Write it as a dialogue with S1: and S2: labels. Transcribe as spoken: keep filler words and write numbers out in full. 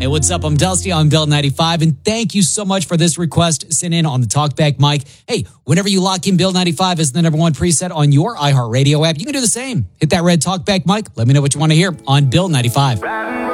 S1: Hey, what's up? I'm Dusty on Bill ninety-five, and thank you so much for this request sent in on the Talkback mic. Hey, whenever you lock in Bill ninety-five as the number one preset on your iHeartRadio app, you can do the same. Hit that red Talkback mic. Let me know what you want to hear on Bill ninety-five.